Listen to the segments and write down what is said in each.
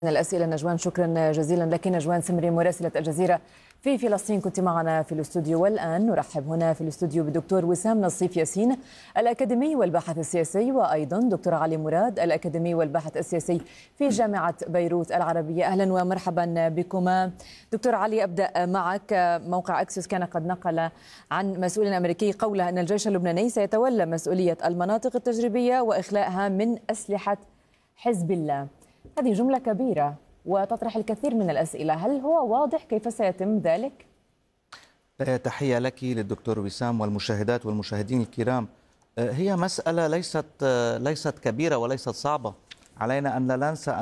من الأسئلة نجوان، شكرا جزيلا لك نجوان سمري مراسلة الجزيرة في فلسطين، كنت معنا في الاستوديو. والآن نرحب هنا في الاستوديو بالدكتور وسام نصيف ياسين الأكاديمي والباحث السياسي، وأيضا دكتور علي مراد الأكاديمي والباحث السياسي في جامعة بيروت العربية. أهلا ومرحبا بكما. دكتور علي، أبدأ معك. موقع أكسيوس كان قد نقل عن مسؤول أمريكي قوله أن الجيش اللبناني سيتولى مسؤولية المناطق التجريبية وإخلاءها من أسلحة حزب الله. هذه جملة كبيرة وتطرح الكثير من الأسئلة، هل هو واضح كيف سيتم ذلك؟ تحية لك للدكتور وسام والمشاهدات والمشاهدين الكرام. هي مسألة ليست كبيرة وليست صعبة. علينا أن لا ننسى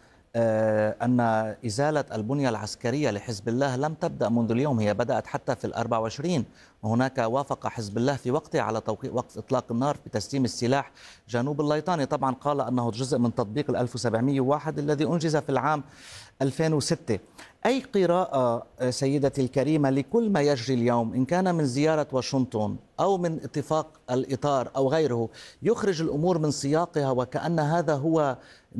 أن إزالة البنية العسكرية لحزب الله لم تبدأ منذ اليوم، هي بدأت حتى في 24، وهناك وافق حزب الله في وقته على توقيع وقت إطلاق النار بتسليم السلاح جنوب الليطاني. طبعا قال أنه جزء من تطبيق 1701 الذي أنجز في العام 2006. أي قراءة سيدتي الكريمة لكل ما يجري اليوم، إن كان من زيارة واشنطن أو من اتفاق الإطار أو غيره، يخرج الأمور من سياقها وكأن هذا هو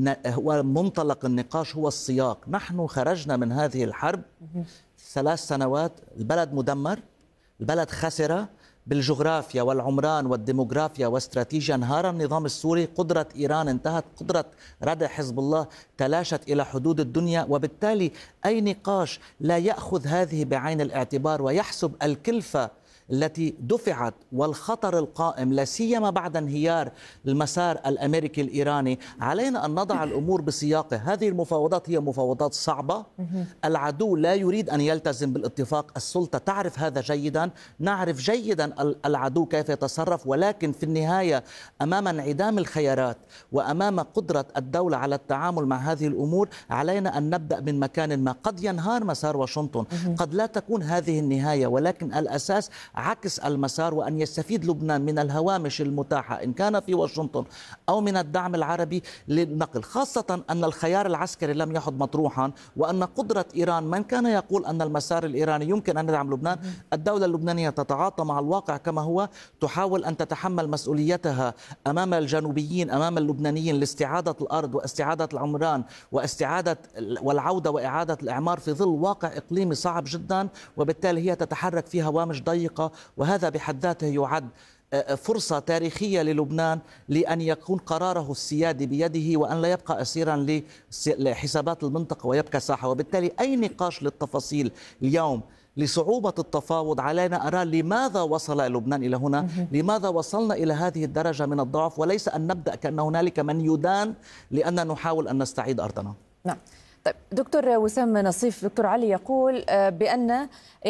منطلق النقاش، هو السياق. نحن خرجنا من هذه الحرب 3 سنوات، البلد مدمر، البلد خسرة بالجغرافيا والعمران والديموغرافيا واستراتيجيا. انهار النظام السوري، قدرة إيران انتهت، قدرة ردع حزب الله تلاشت إلى حدود الدنيا. وبالتالي أي نقاش لا يأخذ هذه بعين الاعتبار ويحسب الكلفة التي دفعت والخطر القائم لا سيما بعد انهيار المسار الأمريكي الإيراني، علينا أن نضع الأمور بسياقه. هذه المفاوضات هي مفاوضات صعبة، العدو لا يريد أن يلتزم بالاتفاق، السلطة تعرف هذا جيدا، نعرف جيدا العدو كيف يتصرف، ولكن في النهاية أمام انعدام الخيارات وأمام قدرة الدولة على التعامل مع هذه الأمور، علينا أن نبدأ من مكان ما. قد ينهار مسار واشنطن، قد لا تكون هذه النهاية، ولكن الأساس عكس المسار، وأن يستفيد لبنان من الهوامش المتاحة إن كان في واشنطن أو من الدعم العربي للنقل، خاصة أن الخيار العسكري لم يحد مطروحا، وأن قدرة إيران، من كان يقول أن المسار الإيراني يمكن أن يدعم لبنان، الدولة اللبنانية تتعاطى مع الواقع كما هو، تحاول أن تتحمل مسؤوليتها أمام الجنوبيين، أمام اللبنانيين، لاستعادة الأرض واستعادة العمران واستعادة والعودة وإعادة الإعمار في ظل واقع إقليمي صعب جدا، وبالتالي هي تتحرك في هوامش ضيقة. وهذا بحد ذاته يعد فرصة تاريخية للبنان لأن يكون قراره السيادي بيده، وأن لا يبقى أسيرا لحسابات المنطقة ويبقى ساحة. وبالتالي أي نقاش للتفاصيل اليوم لصعوبة التفاوض، علينا أرى لماذا وصل لبنان إلى هنا، لماذا وصلنا إلى هذه الدرجة من الضعف، وليس أن نبدأ كأن هنالك من يدان لأن نحاول أن نستعيد أرضنا. نعم. طيب دكتور وسام نصيف، دكتور علي يقول بأن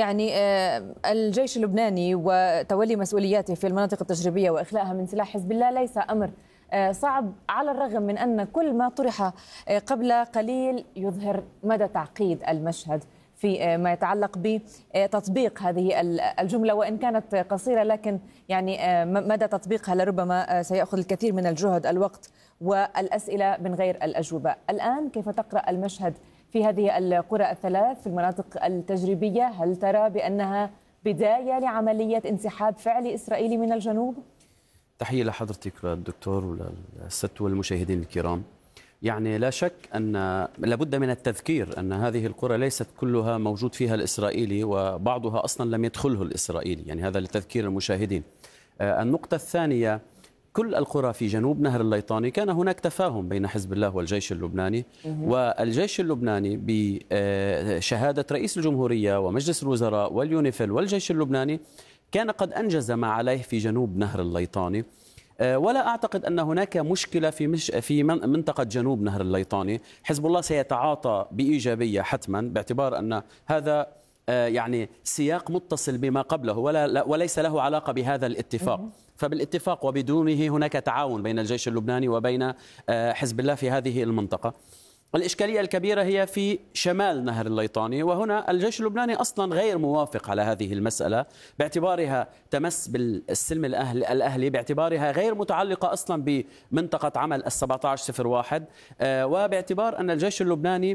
الجيش اللبناني وتولي مسؤولياته في المناطق التجريبية وإخلاءها من سلاح حزب الله ليس أمر صعب، على الرغم من أن كل ما طرح قبل قليل يظهر مدى تعقيد المشهد في ما يتعلق بتطبيق هذه الجملة، وإن كانت قصيرة لكن مدى تطبيقها لربما سيأخذ الكثير من الجهد، الوقت والأسئلة من غير الأجوبة. الآن كيف تقرأ المشهد في هذه القرى الثلاث في المناطق التجريبية؟ هل ترى بأنها بداية لعملية انسحاب فعلي إسرائيلي من الجنوب؟ تحية لحضرتك للدكتور وللست والمشاهدين الكرام. لا شك أن لابد من التذكير أن هذه القرى ليست كلها موجود فيها الإسرائيلي، وبعضها أصلا لم يدخله الإسرائيلي، هذا لتذكير المشاهدين. النقطة الثانية، كل القرى في جنوب نهر الليطاني كان هناك تفاهم بين حزب الله والجيش اللبناني، والجيش اللبناني بشهادة رئيس الجمهورية ومجلس الوزراء واليونيفيل والجيش اللبناني كان قد أنجز ما عليه في جنوب نهر الليطاني. ولا أعتقد أن هناك مشكلة في منطقة جنوب نهر الليطاني. حزب الله سيتعاطى بإيجابية حتما، باعتبار أن هذا سياق متصل بما قبله وليس له علاقة بهذا الاتفاق. فبالاتفاق وبدونه هناك تعاون بين الجيش اللبناني وبين حزب الله في هذه المنطقة. الإشكالية الكبيرة هي في شمال نهر الليطاني، وهنا الجيش اللبناني أصلا غير موافق على هذه المسألة، باعتبارها تمس بالسلم الأهلي، باعتبارها غير متعلقة أصلا بمنطقة عمل 1701، وباعتبار أن الجيش اللبناني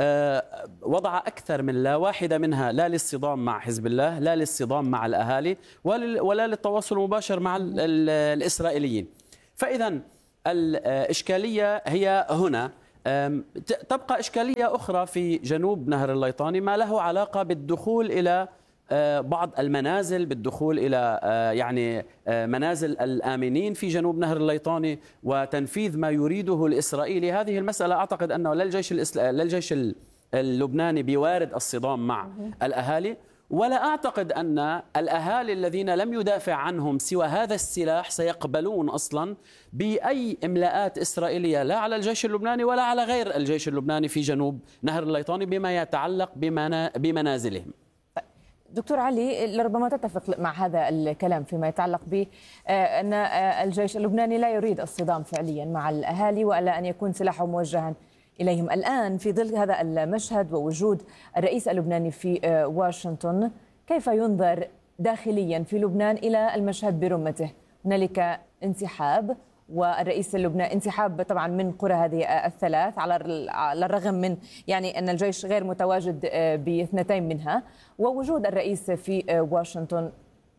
وضع أكثر من لا واحدة منها لا للصدام مع حزب الله، لا للصدام مع الأهالي، ولا للتواصل المباشر مع الإسرائيليين. فإذا الإشكالية هي هنا تبقى إشكالية أخرى في جنوب نهر الليطاني، ما له علاقة بالدخول إلى بعض المنازل، بالدخول إلى منازل الآمنين في جنوب نهر الليطاني وتنفيذ ما يريده الإسرائيلي. هذه المسألة أعتقد أنه للجيش اللبناني بوارد الصدام مع الأهالي، ولا أعتقد أن الأهالي الذين لم يدافع عنهم سوى هذا السلاح سيقبلون أصلا بأي إملاءات إسرائيلية لا على الجيش اللبناني ولا على غير الجيش اللبناني في جنوب نهر الليطاني بما يتعلق بمنازلهم. دكتور علي، لربما تتفق مع هذا الكلام فيما يتعلق بأن الجيش اللبناني لا يريد الصدام فعليا مع الأهالي وألا أن يكون سلاحه موجها إليهم. الآن في ظل هذا المشهد ووجود الرئيس اللبناني في واشنطن، كيف ينظر داخليا في لبنان إلى المشهد برمته؟ هنالك انسحاب، والرئيس اللبناني انسحاب طبعا من قرى هذه الثلاث على الرغم من أن الجيش غير متواجد باثنتين منها، ووجود الرئيس في واشنطن.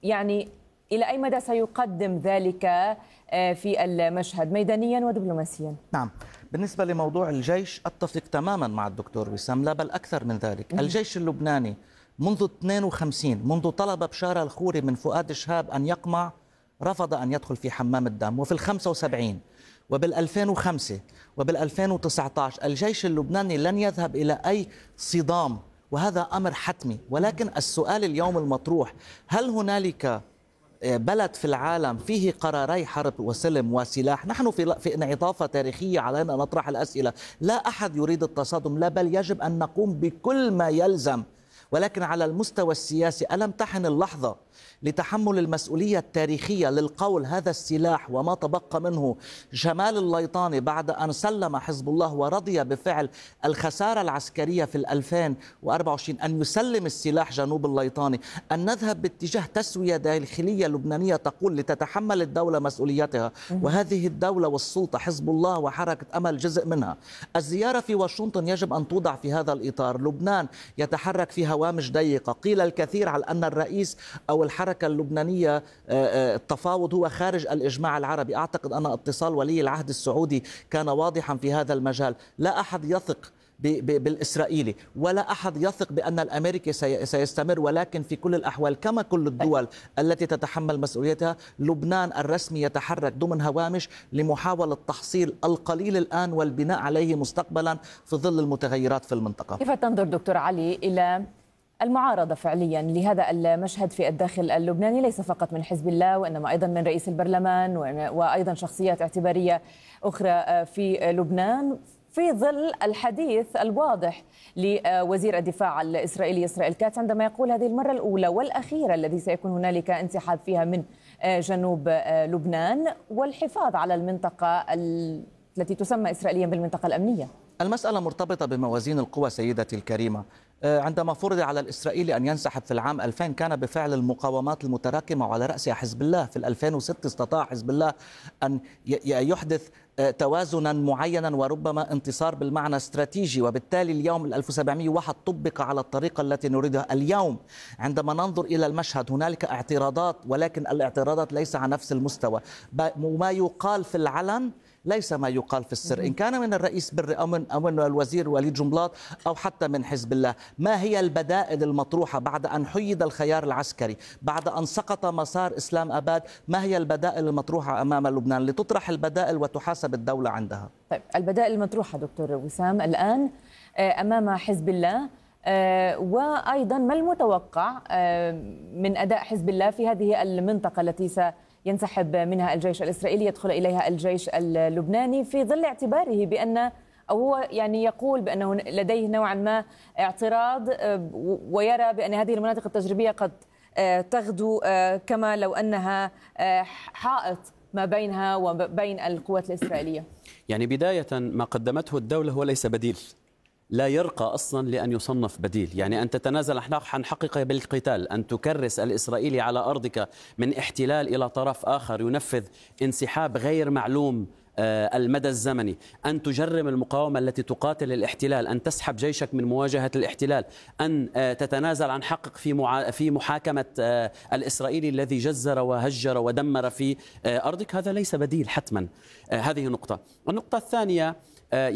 إلى أي مدى سيقدم ذلك في المشهد ميدانيا ودبلوماسيا؟ نعم، بالنسبة لموضوع الجيش أتفق تماما مع الدكتور وسام، لا بل أكثر من ذلك. الجيش اللبناني منذ 52 منذ طلب بشار الخوري من فؤاد شهاب أن يقمع، رفض أن يدخل في حمام الدم. وفي 75 وبال2005 وبال2019 الجيش اللبناني لن يذهب إلى أي صدام، وهذا أمر حتمي. ولكن السؤال اليوم المطروح، هل هنالك بلد في العالم فيه قراري حرب وسلم وسلاح؟ نحن في انعطافة تاريخية، علينا أن نطرح الأسئلة. لا أحد يريد التصادم، لا بل يجب أن نقوم بكل ما يلزم. ولكن على المستوى السياسي ألم تحن اللحظة لتحمل المسؤولية التاريخية للقول هذا السلاح وما تبقى منه شمال الليطاني بعد أن سلم حزب الله ورضي بفعل الخسارة العسكرية في 2024 أن يسلم السلاح جنوب الليطاني، أن نذهب باتجاه تسوية داخلية لبنانية تقول لتتحمل الدولة مسؤوليتها، وهذه الدولة والسلطة حزب الله وحركة أمل جزء منها. الزيارة في واشنطن يجب أن توضع في هذا الإطار. لبنان يتحرك في هوامش ضيقة، قيل الكثير على أن الرئيس أو الحركة اللبنانية التفاوض هو خارج الإجماع العربي. أعتقد أن اتصال ولي العهد السعودي كان واضحا في هذا المجال. لا أحد يثق بالإسرائيلي ولا أحد يثق بأن الأمريكي سيستمر، ولكن في كل الأحوال كما كل الدول التي تتحمل مسؤوليتها، لبنان الرسمي يتحرك ضمن هوامش لمحاولة تحصيل القليل الآن والبناء عليه مستقبلا في ظل المتغيرات في المنطقة. كيف تنظر دكتور علي إلى المعارضة فعليا لهذا المشهد في الداخل اللبناني، ليس فقط من حزب الله وإنما أيضا من رئيس البرلمان وأيضا شخصيات اعتبارية أخرى في لبنان، في ظل الحديث الواضح لوزير الدفاع الإسرائيلي إسرائيل كاتس عندما يقول هذه المرة الأولى والأخيرة الذي سيكون هنالك انسحاب فيها من جنوب لبنان والحفاظ على المنطقة التي تسمى إسرائيليا بالمنطقة الأمنية؟ المسألة مرتبطة بموازين القوى سيدتي الكريمة. عندما فرض على الإسرائيلي أن ينسحب في العام 2000 كان بفعل المقاومات المتراكمة وعلى رأسها حزب الله. في 2006 استطاع حزب الله أن يحدث توازنا معينا وربما انتصار بالمعنى استراتيجي، وبالتالي اليوم 1701 طبق على الطريقة التي نريدها. اليوم عندما ننظر إلى المشهد هنالك اعتراضات، ولكن الاعتراضات ليس على نفس المستوى. ما يقال في العلن ليس ما يقال في السر، إن كان من الرئيس بري أو من الوزير وليد جنبلاط أو حتى من حزب الله. ما هي البدائل المطروحة بعد أن حيد الخيار العسكري، بعد أن سقط مسار إسلام أباد؟ ما هي البدائل المطروحة أمام لبنان؟ لتطرح البدائل وتحاسب الدولة عندها. طيب، البدائل المطروحة دكتور وسام الآن أمام حزب الله، وأيضا ما المتوقع من أداء حزب الله في هذه المنطقة التي ينسحب منها الجيش الإسرائيلي يدخل إليها الجيش اللبناني، في ظل اعتباره بأن أو هو يقول بأنه لديه نوعا ما اعتراض ويرى بأن هذه المناطق التجريبية قد تغدو كما لو أنها حائط ما بينها وبين القوات الإسرائيلية؟ بداية ما قدمته الدولة هو ليس بديل، لا يرقى أصلا لأن يصنف بديل. أن تتنازل عن حقك بالقتال، أن تكرس الإسرائيلي على أرضك من احتلال إلى طرف آخر ينفذ انسحاب غير معلوم المدى الزمني، أن تجرم المقاومة التي تقاتل الاحتلال، أن تسحب جيشك من مواجهة الاحتلال، أن تتنازل عن حقك في محاكمة الإسرائيلي الذي جزر وهجر ودمر في أرضك. هذا ليس بديل حتما. هذه نقطة. النقطة الثانية،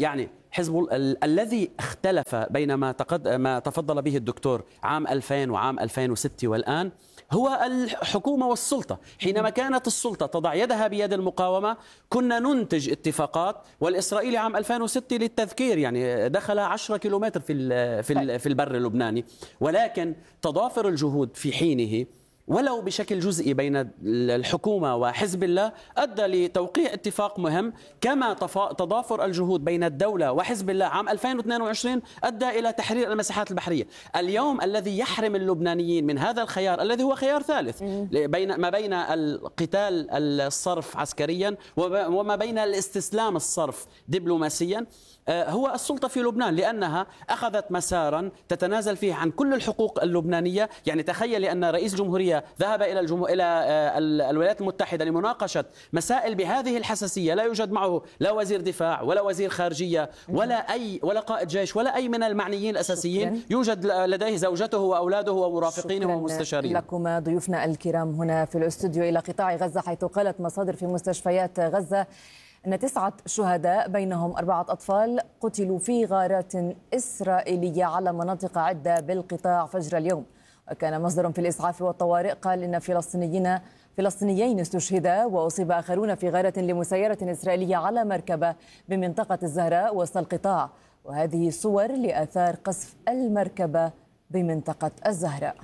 الذي اختلف بين ما تفضل به الدكتور عام 2000 وعام 2006 والآن هو الحكومة والسلطة. حينما كانت السلطة تضع يدها بيد المقاومة كنا ننتج اتفاقات، والإسرائيلي عام 2006 للتذكير يعني دخل 10 كيلومتر في البر اللبناني، ولكن تضافر الجهود في حينه ولو بشكل جزئي بين الحكومة وحزب الله أدى لتوقيع اتفاق مهم، كما تضافر الجهود بين الدولة وحزب الله عام 2022 أدى إلى تحرير المساحات البحرية. اليوم الذي يحرم اللبنانيين من هذا الخيار الذي هو خيار ثالث ما بين القتال الصرف عسكريا وما بين الاستسلام الصرف دبلوماسيا هو السلطة في لبنان، لأنها أخذت مسارا تتنازل فيه عن كل الحقوق اللبنانية. يعني تخيل أن رئيس جمهورية ذهب إلى الولايات المتحدة لمناقشة مسائل بهذه الحساسية، لا يوجد معه لا وزير دفاع ولا وزير خارجية ولا قائد جيش ولا أي من المعنيين الأساسيين، يوجد لديه زوجته وأولاده ومرافقينه ومستشارين. لكم ضيوفنا الكرام هنا في الاستوديو إلى قطاع غزة، حيث قالت مصادر في مستشفيات غزة أن 9 شهداء بينهم 4 أطفال قتلوا في غارات إسرائيلية على مناطق عدة بالقطاع فجر اليوم. وكان مصدر في الإسعاف والطوارئ قال إن فلسطينيين استشهدا وأصيب آخرون في غارة لمسيرة إسرائيلية على مركبة بمنطقة الزهراء وسط القطاع، وهذه صور لآثار قصف المركبة بمنطقة الزهراء.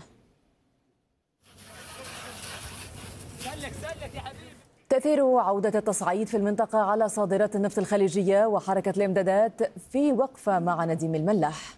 تأثير عودة التصعيد في المنطقة على صادرات النفط الخليجية وحركة الإمدادات في وقفة مع نديم الملاح.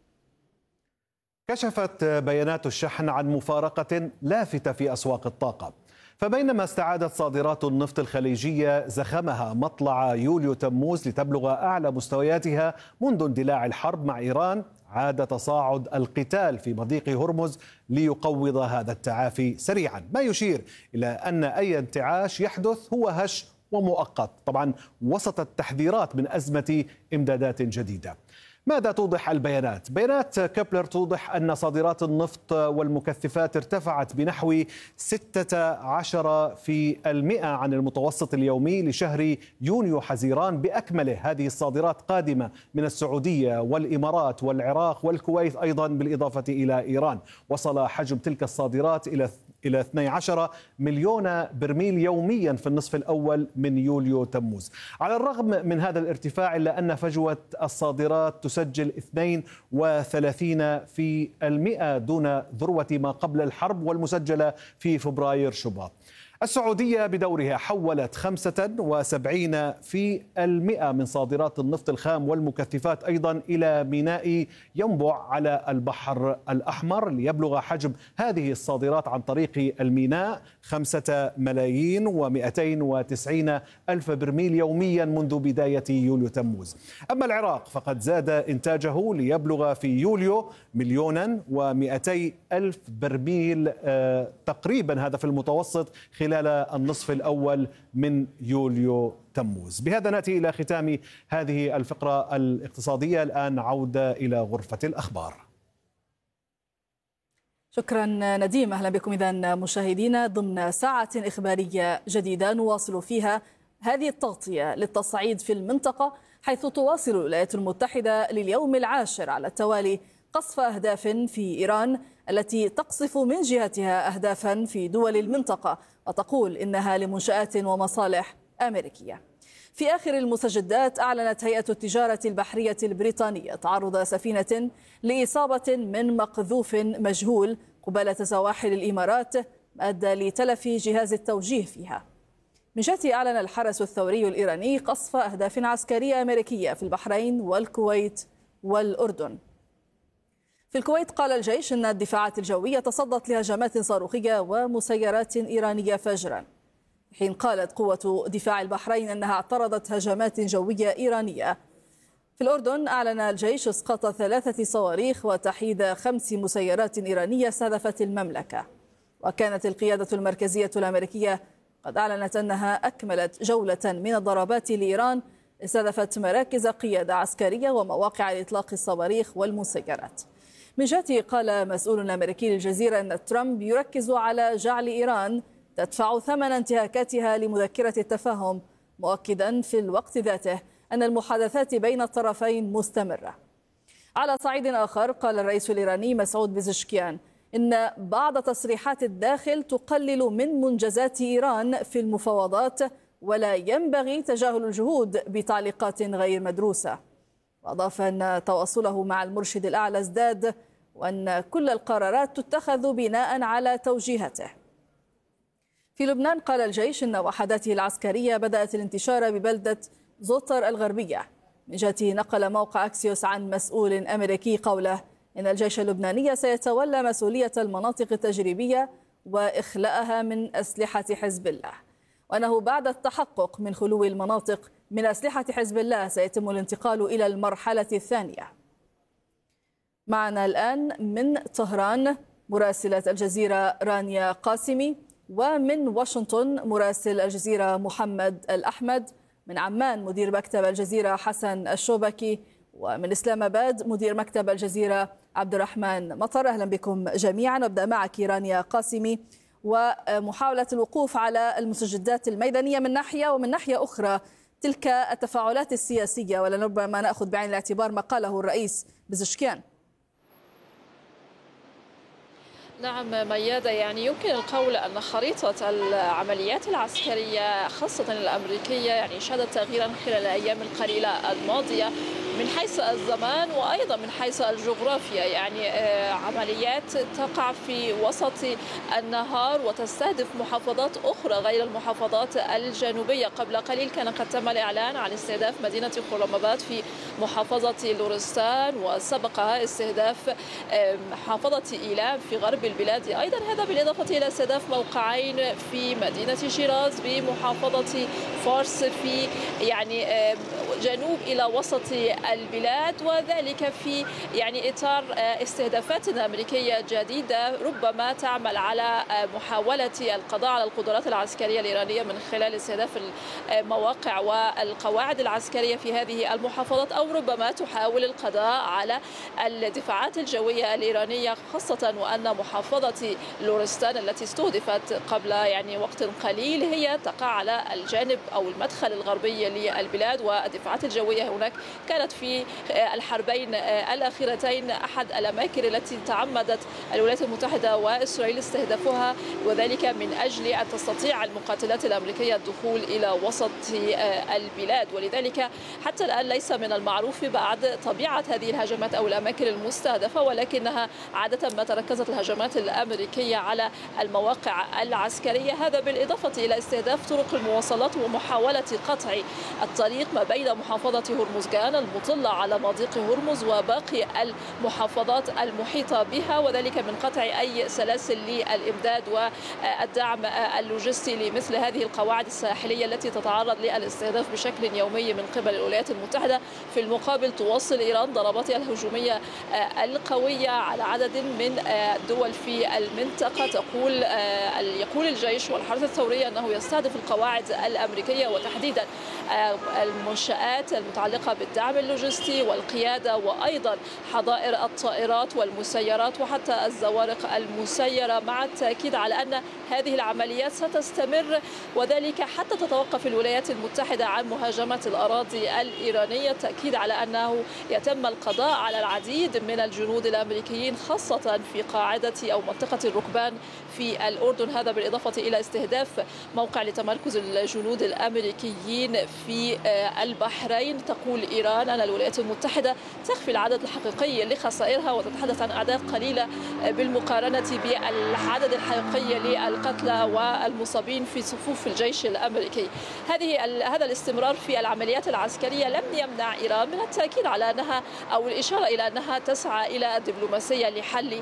كشفت بيانات الشحن عن مفارقة لافتة في أسواق الطاقة، فبينما استعادت صادرات النفط الخليجية زخمها مطلع يوليو تموز لتبلغ أعلى مستوياتها منذ اندلاع الحرب مع إيران، عاد تصاعد القتال في مضيق هرمز ليقوض هذا التعافي سريعا، ما يشير إلى أن أي انتعاش يحدث هو هش ومؤقت، طبعا وسط التحذيرات من أزمة إمدادات جديدة. ماذا توضح البيانات؟ بيانات كبلر توضح أن صادرات النفط والمكثفات ارتفعت بنحو 16% عن المتوسط اليومي لشهر يونيو حزيران بأكمله. هذه الصادرات قادمة من السعودية والإمارات والعراق والكويت أيضا بالإضافة إلى إيران. وصل حجم تلك الصادرات إلى 12 مليون برميل يوميا في النصف الأول من يوليو تموز. على الرغم من هذا الارتفاع إلا أن فجوة الصادرات تسجل 32% دون ذروة ما قبل الحرب والمسجلة في فبراير شباط. السعودية بدورها حولت 75% من صادرات النفط الخام والمكثفات أيضا إلى ميناء ينبع على البحر الأحمر، ليبلغ حجم هذه الصادرات عن طريق الميناء 5,290,000 برميل يوميا منذ بداية يوليو تموز. أما العراق فقد زاد إنتاجه ليبلغ في يوليو 1,200,000 برميل تقريبا، هذا في المتوسط خلال النصف الأول من يوليو تموز. بهذا نأتي إلى ختام هذه الفقرة الاقتصادية. الآن عودة إلى غرفة الأخبار. شكرا نديم. أهلا بكم إذا مشاهدينا ضمن ساعة إخبارية جديدة نواصل فيها هذه التغطية للتصعيد في المنطقة، حيث تواصل الولايات المتحدة لليوم العاشر على التوالي قصف أهداف في إيران التي تقصف من جهتها أهدافا في دول المنطقة، وتقول إنها لمنشآت ومصالح أمريكية. في آخر المستجدات أعلنت هيئة التجارة البحرية البريطانية تعرض سفينة لإصابة من مقذوف مجهول قبالة سواحل الإمارات أدى لتلف جهاز التوجيه فيها. من جهته أعلن الحرس الثوري الإيراني قصف أهداف عسكرية أمريكية في البحرين والكويت والأردن. في الكويت قال الجيش أن الدفاعات الجوية تصدت لهجمات صاروخية ومسيرات إيرانية فجرا، حين قالت قوة دفاع البحرين أنها اعترضت هجمات جوية إيرانية. في الأردن أعلن الجيش إسقاط 3 صواريخ وتحييد 5 مسيرات إيرانية استهدفت المملكة. وكانت القيادة المركزية الأمريكية قد أعلنت أنها أكملت جولة من الضربات لإيران استهدفت مراكز قيادة عسكرية ومواقع لإطلاق الصواريخ والمسيرات. من جهته قال مسؤول أمريكي للجزيرة أن ترامب يركز على جعل إيران تدفع ثمن انتهاكاتها لمذكرة التفاهم، مؤكدا في الوقت ذاته أن المحادثات بين الطرفين مستمرة. على صعيد آخر قال الرئيس الإيراني مسعود بزشكيان إن بعض تصريحات الداخل تقلل من منجزات إيران في المفاوضات ولا ينبغي تجاهل الجهود بتعليقات غير مدروسة. وأضاف أن تواصله مع المرشد الأعلى ازداد وأن كل القرارات تتخذ بناء على توجيهاته. في لبنان قال الجيش إن وحداته العسكرية بدأت الانتشار ببلدة زوتر الغربية. من جهته نقل موقع أكسيوس عن مسؤول أمريكي قوله إن الجيش اللبناني سيتولى مسؤولية المناطق التجريبية وإخلاءها من أسلحة حزب الله، وأنه بعد التحقق من خلو المناطق من أسلحة حزب الله سيتم الانتقال إلى المرحلة الثانية. معنا الآن من طهران مراسلة الجزيرة رانيا قاسمي، ومن واشنطن مراسل الجزيرة محمد الأحمد، من عمان مدير مكتب الجزيرة حسن الشوبكي، ومن إسلام آباد مدير مكتب الجزيرة عبد الرحمن مطر. أهلا بكم جميعا. نبدأ معك رانيا قاسمي، ومحاولة الوقوف على المستجدات الميدانية من ناحية، ومن ناحية أخرى تلك التفاعلات السياسية، ولربما نأخذ بعين الاعتبار ما قاله الرئيس بزشكيان. نعم ميادة، يعني يمكن القول أن خريطة العمليات العسكرية خاصة الأمريكية يعني شهدت تغييرا خلال الأيام القليلة الماضية من حيث الزمان وأيضا من حيث الجغرافيا. يعني عمليات تقع في وسط النهار وتستهدف محافظات أخرى غير المحافظات الجنوبية. قبل قليل كان قد تم الإعلان عن استهداف مدينة خرماباد في محافظة لورستان، وسبقها استهداف محافظة إيلام في غرب البلاد أيضا، هذا بالإضافة إلى استهداف موقعين في مدينة شيراز بمحافظة فارس في يعني جنوب إلى وسط البلاد، وذلك في يعني إطار استهدافات أمريكية جديدة ربما تعمل على محاولة القضاء على القدرات العسكرية الإيرانية من خلال استهداف المواقع والقواعد العسكرية في هذه المحافظات، أو ربما تحاول القضاء على الدفاعات الجوية الإيرانية، خاصة وأن محافظة لورستان التي استهدفت قبل يعني وقت قليل هي تقع على الجانب أو المدخل الغربي للبلاد، والدفاعات الجوية هناك كانت في الحربين الأخيرتين أحد الأماكن التي تعمدت الولايات المتحدة وإسرائيل استهدافها، وذلك من أجل أن تستطيع المقاتلات الأمريكية الدخول إلى وسط البلاد. ولذلك حتى الآن ليس من المعروف بعد طبيعة هذه الهجمات أو الأماكن المستهدفة، ولكنها عادة ما تركزت الهجمات الأمريكية على المواقع العسكرية، هذا بالإضافة إلى استهداف طرق المواصلات ومحاولة قطع الطريق ما بين محافظة هرمزغان المطلة على مضيق هرمز وباقي المحافظات المحيطة بها، وذلك من قطع أي سلاسل للإمداد والدعم اللوجستي لمثل هذه القواعد الساحلية التي تتعرض للاستهداف بشكل يومي من قبل الولايات المتحدة. في المقابل تواصل إيران ضرباتها الهجومية القوية على عدد من الدول في المنطقة. يقول الجيش والحرس الثوري أنه يستهدف القواعد الأمريكية وتحديدا المنشآت المتعلقة بالدعم اللوجستي والقيادة، وأيضا حظائر الطائرات والمسيرات وحتى الزوارق المسيرة، مع التأكيد على أن هذه العمليات ستستمر، وذلك حتى تتوقف الولايات المتحدة عن مهاجمة الأراضي الإيرانية. التأكيد على أنه يتم القضاء على العديد من الجنود الأمريكيين خاصة في قاعدة أو منطقة الركبان في الأردن، هذا بالإضافة إلى استهداف موقع لتمركز الجنود الأمريكيين في البحرين. تقول إيران أن الولايات المتحدة تخفي العدد الحقيقي لخسائرها وتتحدث عن أعداد قليلة بالمقارنة بالعدد الحقيقي للقتلى والمصابين في صفوف الجيش الأمريكي. هذا الاستمرار في العمليات العسكرية لم يمنع إيران من التأكيد على أنها أو الإشارة إلى أنها تسعى إلى الدبلوماسية لحل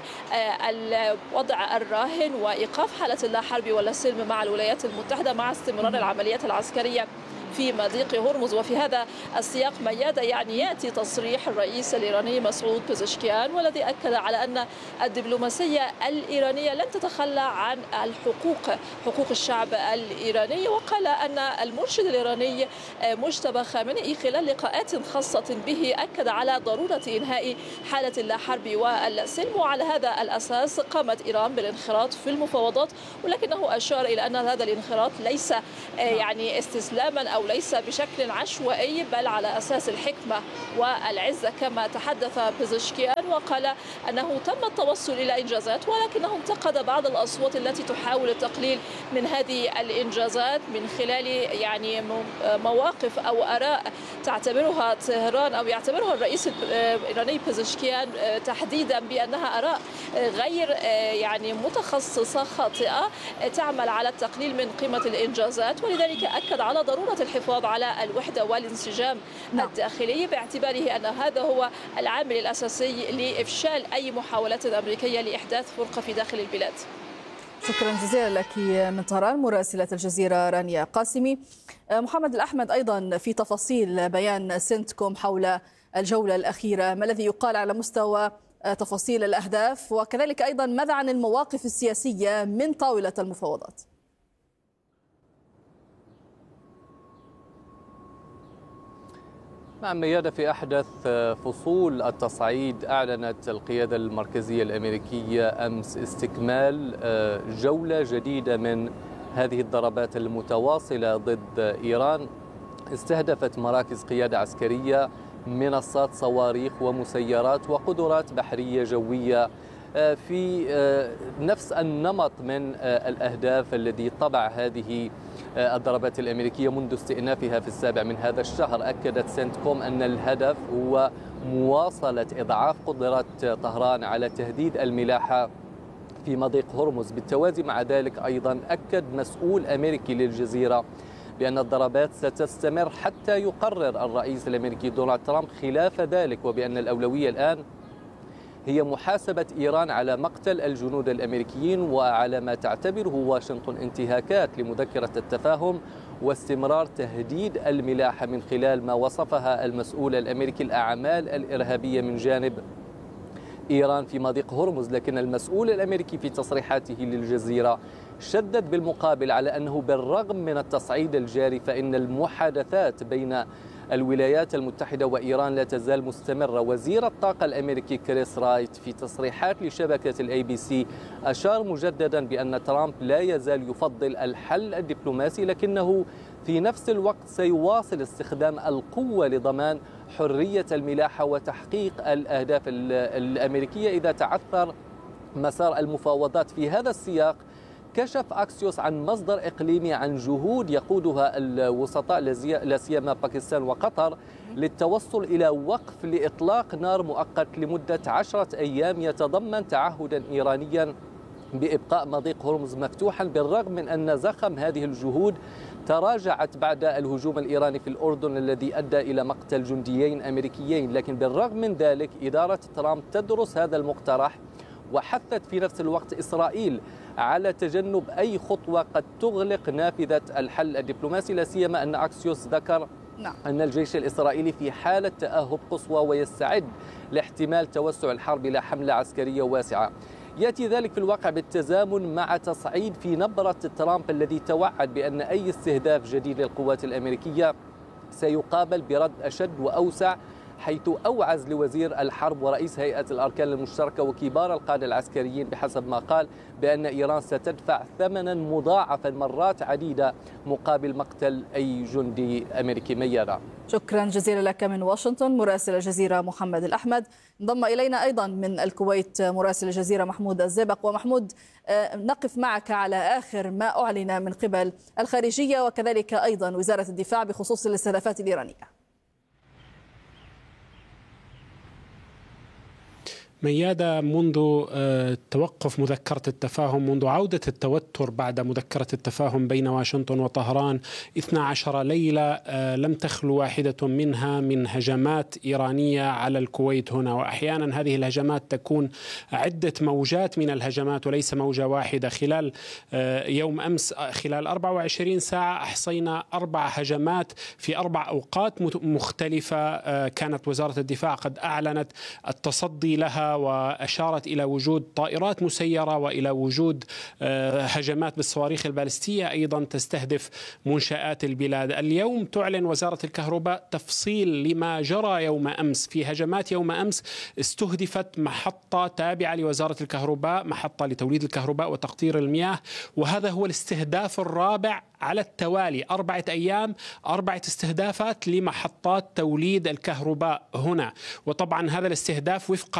الوضع الراهن وإيقاف حالة اللا حرب ولا سلم مع الولايات المتحدة مع استمرار العمليات العسكرية في مضيق هرمز. وفي هذا السياق ميادة يعني يأتي تصريح الرئيس الإيراني مسعود بزشكيان، والذي أكد على أن الدبلوماسية الإيرانية لن تتخلى عن حقوق الشعب الإيراني، وقال أن المرشد الإيراني مجتبى خامنئي خلال لقاءات خاصة به أكد على ضرورة إنهاء حالة اللا حرب والسلم، وعلى هذا الأساس قامت إيران بالانخراط في المفاوضات، ولكنه أشار إلى أن هذا الانخراط ليس يعني استسلاما أو أو ليس بشكل عشوائي بل على أساس الحكمة والعزة كما تحدث بيزشكيان، وقال أنه تم التوصل إلى إنجازات ولكنه انتقد بعض الأصوات التي تحاول التقليل من هذه الإنجازات من خلال يعني مواقف أو آراء تعتبرها طهران أو يعتبرها الرئيس الإيراني بيزشكيان تحديدا بأنها آراء غير يعني متخصصة خاطئة تعمل على التقليل من قيمة الإنجازات، ولذلك أكد على ضرورة الحفاظ على الوحدة والانسجام الداخلي باعتباره أن هذا هو العامل الأساسي لإفشال أي محاولات أمريكية لإحداث فرقة في داخل البلاد. شكرا جزيلا لك من طهران مراسلة الجزيرة رانيا قاسمي. محمد الأحمد، أيضا في تفاصيل بيان سنتكوم حول الجولة الأخيرة، ما الذي يقال على مستوى تفاصيل الأهداف، وكذلك أيضا ماذا عن المواقف السياسية من طاولة المفاوضات؟ نعم ميادة، في أحدث فصول التصعيد أعلنت القيادة المركزية الأمريكية أمس استكمال جولة جديدة من هذه الضربات المتواصلة ضد إيران، استهدفت مراكز قيادة عسكرية، منصات صواريخ ومسيرات وقدرات بحرية جوية في نفس النمط من الأهداف الذي طبع هذه الضربات الأمريكية منذ استئنافها في 7 من هذا الشهر. أكدت سنتكوم أن الهدف هو مواصلة إضعاف قدرات طهران على تهديد الملاحة في مضيق هرمز. بالتوازي مع ذلك أيضا أكد مسؤول أمريكي للجزيرة بأن الضربات ستستمر حتى يقرر الرئيس الأمريكي دونالد ترامب خلاف ذلك، وبأن الأولوية الآن هي محاسبة إيران على مقتل الجنود الأمريكيين وعلى ما تعتبره واشنطن انتهاكات لمذكرة التفاهم واستمرار تهديد الملاحة من خلال ما وصفها المسؤول الأمريكي الأعمال الإرهابية من جانب إيران في مضيق هرمز. لكن المسؤول الأمريكي في تصريحاته للجزيرة شدد بالمقابل على أنه بالرغم من التصعيد الجاري فإن المحادثات بين الولايات المتحدة وإيران لا تزال مستمرة. وزير الطاقة الأمريكي كريس رايت في تصريحات لشبكة الABC أشار مجددا بأن ترامب لا يزال يفضل الحل الدبلوماسي، لكنه في نفس الوقت سيواصل استخدام القوة لضمان حرية الملاحة وتحقيق الأهداف الأمريكية إذا تعثر مسار المفاوضات. في هذا السياق كشف أكسيوس عن مصدر إقليمي عن جهود يقودها الوسطاء لا سيما باكستان وقطر للتوصل إلى وقف لإطلاق نار مؤقت لمدة 10 أيام يتضمن تعهدا إيرانيا بإبقاء مضيق هرمز مفتوحا، بالرغم من أن زخم هذه الجهود تراجعت بعد الهجوم الإيراني في الأردن الذي أدى إلى مقتل جنديين أمريكيين. لكن بالرغم من ذلك إدارة ترامب تدرس هذا المقترح، وحثت في نفس الوقت إسرائيل على تجنب أي خطوة قد تغلق نافذة الحل الدبلوماسي، لا سيما أن أكسيوس ذكر أن الجيش الإسرائيلي في حالة تأهب قصوى ويستعد لاحتمال توسع الحرب إلى حملة عسكرية واسعة. يأتي ذلك في الواقع بالتزامن مع تصعيد في نبرة ترامب الذي توعد بأن أي استهداف جديد للقوات الأمريكية سيقابل برد أشد وأوسع، حيث أوعز لوزير الحرب ورئيس هيئة الأركان المشتركة وكبار القادة العسكريين بحسب ما قال بأن إيران ستدفع ثمنا مضاعفا مرات عديدة مقابل مقتل أي جندي أمريكي. ميادة، شكرا جزيلا لك من واشنطن مراسل الجزيرة محمد الأحمد. انضم إلينا أيضا من الكويت مراسل الجزيرة محمود الزبق. ومحمود، نقف معك على آخر ما أعلن من قبل الخارجية وكذلك أيضا وزارة الدفاع بخصوص الاستهدافات الإيرانية. ميادة، منذ توقف مذكرة التفاهم، منذ عودة التوتر بعد مذكرة التفاهم بين واشنطن وطهران 12 ليلة لم تخلو واحدة منها من هجمات إيرانية على الكويت هنا، وأحيانا هذه الهجمات تكون عدة موجات من الهجمات وليس موجة واحدة. خلال يوم أمس خلال 24 ساعة أحصينا 4 هجمات في 4 أوقات مختلفة، كانت وزارة الدفاع قد أعلنت التصدي لها الكهرباء، وأشارت إلى وجود طائرات مسيرة وإلى وجود هجمات بالصواريخ البالستية أيضا تستهدف منشآت البلاد. اليوم تعلن وزارة الكهرباء تفصيل لما جرى يوم أمس. في هجمات يوم أمس استهدفت محطة تابعة لوزارة الكهرباء، محطة لتوليد الكهرباء وتقطير المياه، وهذا هو الاستهداف الرابع على التوالي، 4 أيام 4 استهدافات لمحطات توليد الكهرباء هنا. وطبعا هذا الاستهداف وفقا